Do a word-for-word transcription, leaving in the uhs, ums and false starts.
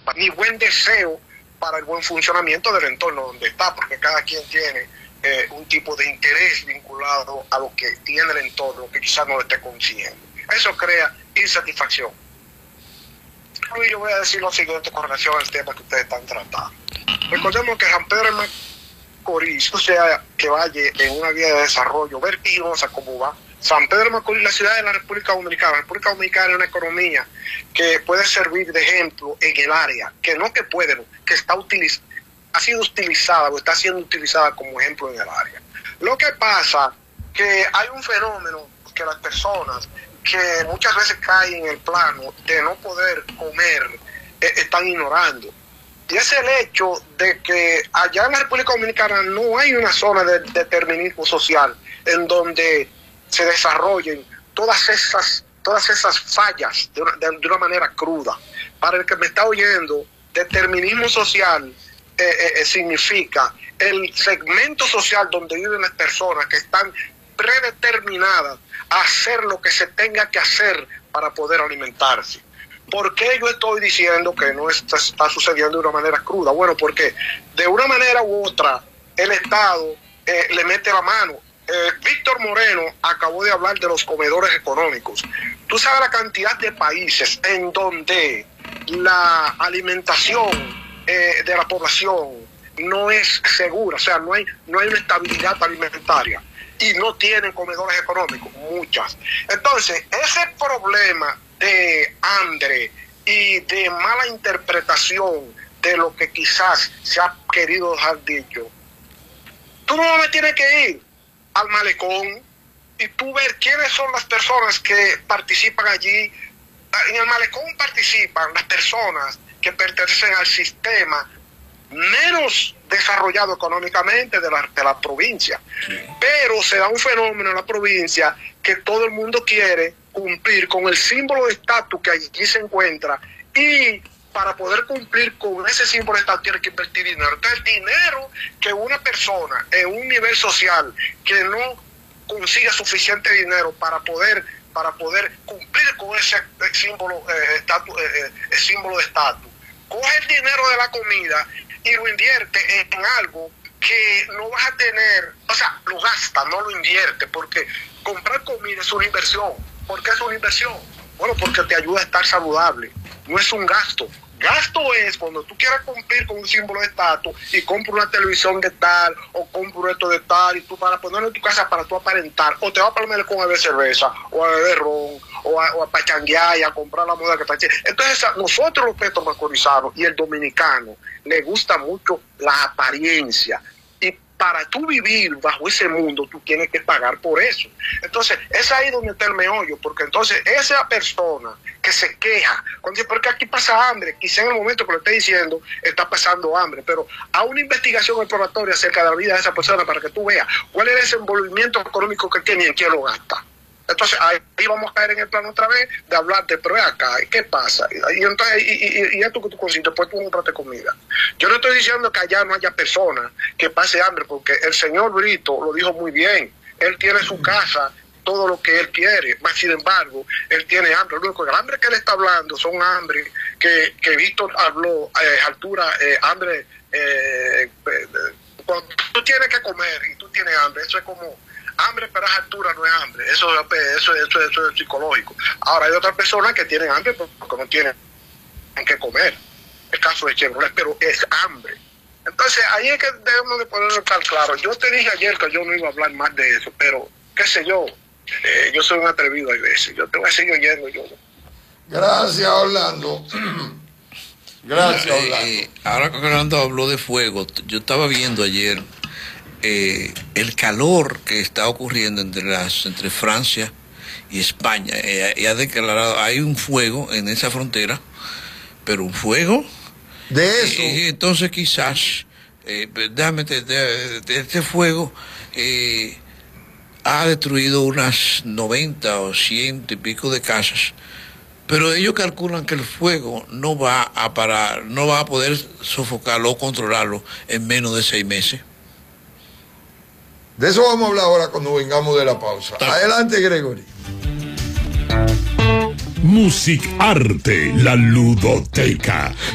ni buen deseo para el buen funcionamiento del entorno donde está, porque cada quien tiene eh, un tipo de interés vinculado a lo que tiene el entorno que quizás no lo esté consiguiendo. Eso crea insatisfacción. Y yo voy a decir lo siguiente con relación al tema que ustedes están tratando. Recordemos que San Pedro de Macorís, o sea, que vaya en una vía de desarrollo vertiginosa como va, San Pedro de Macorís, la ciudad de la República Dominicana. La República Dominicana es una economía que puede servir de ejemplo en el área, que no que puede, que está utiliz ha sido utilizada o está siendo utilizada como ejemplo en el área. Lo que pasa que hay un fenómeno que las personas que muchas veces caen en el plano de no poder comer eh, están ignorando. Y es el hecho de que allá en la República Dominicana no hay una zona de determinismo social en donde se desarrollen todas esas, todas esas fallas de una, de, de una manera cruda. Para el que me está oyendo, determinismo social eh, eh, significa el segmento social donde viven las personas que están predeterminadas a hacer lo que se tenga que hacer para poder alimentarse. ¿Por qué yo estoy diciendo que no está, está sucediendo de una manera cruda? Bueno, porque de una manera u otra el Estado eh, le mete la mano. Eh, Víctor Moreno acabó de hablar de los comedores económicos. Tú sabes la cantidad de países en donde la alimentación eh, de la población no es segura, o sea, no hay, no hay una estabilidad alimentaria y no tienen comedores económicos, muchas. Entonces, ese problema de hambre y de mala interpretación de lo que quizás se ha querido dejar dicho, tú no me tienes que ir al malecón y tú ver quiénes son las personas que participan allí. En el malecón participan las personas que pertenecen al sistema menos desarrollado económicamente de la, de la provincia. Pero se da un fenómeno en la provincia que todo el mundo quiere cumplir con el símbolo de estatus que allí se encuentra, y para poder cumplir con ese símbolo de estatus tiene que invertir dinero. Entonces el dinero que una persona en un nivel social que no consiga suficiente dinero para poder para poder cumplir con ese símbolo eh, estatus, eh, eh, símbolo de estatus, coge el dinero de la comida y lo invierte en, en algo que no vas a tener, o sea, lo gasta, no lo invierte, porque comprar comida es una inversión. ¿Por qué es una inversión? Bueno, porque te ayuda a estar saludable, no es un gasto. Gasto es cuando tú quieras cumplir con un símbolo de estatus y compras una televisión de tal o compras esto de tal y tú para ponerlo en tu casa para tú aparentar, o te vas para el malecón a beber cerveza o a beber ron o a, o a pachanguear y a comprar la moda que está aquí. Entonces nosotros los petromacorizanos y el dominicano le gusta mucho la apariencia, y para tú vivir bajo ese mundo tú tienes que pagar por eso. Entonces es ahí donde está el meollo, porque entonces esa persona que se queja, cuando dice, porque aquí pasa hambre, quizá en el momento que lo esté diciendo está pasando hambre, pero a una investigación exploratoria acerca de la vida de esa persona para que tú veas cuál es el desenvolvimiento económico que tiene y en quién lo gasta. Entonces ahí, ahí vamos a caer en el plano otra vez de hablar de, pero ve acá, ¿qué pasa? Y, y entonces, y, y, y esto que tú consigues, pues tú compraste comida. Yo no estoy diciendo que allá no haya personas que pase hambre, porque el señor Brito lo dijo muy bien, él tiene su casa, todo lo que él quiere, más sin embargo, él tiene hambre. Lo único, el hambre que él está hablando son hambre que, que Víctor habló, eh, altura, eh, hambre, eh, eh, cuando tú tienes que comer y tú tienes hambre, eso es como hambre, pero a altura no es hambre, eso, eso, eso, eso es psicológico. Ahora hay otras personas que tienen hambre porque no tienen que comer, el caso de Chevrolet, pero es hambre. Entonces ahí es que debemos de ponerlo tan claro. Yo te dije ayer que yo no iba a hablar más de eso, pero qué sé yo, eh, yo soy un atrevido a veces, yo te voy a seguir oyendo yo. Gracias, Orlando. Gracias, Orlando. Eh, eh, ahora que Orlando habló de fuego, yo estaba viendo ayer eh, el calor que está ocurriendo entre las entre Francia y España. Eh, y ha declarado, hay un fuego en esa frontera, pero un fuego de eso. Eh, entonces quizás, eh, déjame, de, de, de este fuego eh, ha destruido unas noventa o ciento y pico de casas, pero ellos calculan que el fuego no va a parar, no va a poder sofocarlo o controlarlo en menos de seis meses. De eso vamos a hablar ahora cuando vengamos de la pausa. Está. Adelante, Gregory. Music Arte, la ludoteca.